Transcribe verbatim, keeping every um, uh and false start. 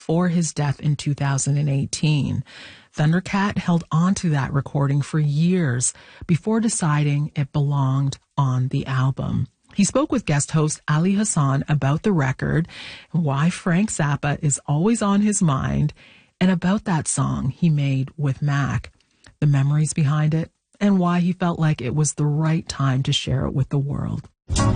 before his death in two thousand eighteen. Thundercat held on to that recording for years before deciding it belonged on the album. He spoke with guest host Ali Hassan about the record, why Frank Zappa is always on his mind, and about that song he made with Mac, the memories behind it, and why he felt like it was the right time to share it with the world.